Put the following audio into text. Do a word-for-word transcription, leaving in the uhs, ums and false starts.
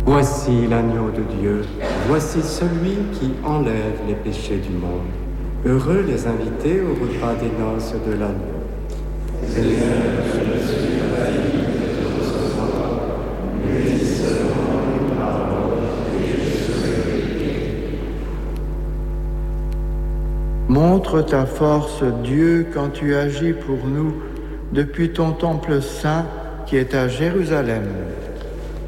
Voici l'agneau de Dieu, voici celui qui enlève les péchés du monde. Heureux les invités au repas des noces de l'agneau. Seigneur, je ne suis pas digne de te recevoir, mais dis seulement une parole et je serai guéri. Montre ta force, Dieu, quand tu agis pour nous depuis ton temple saint qui est à Jérusalem.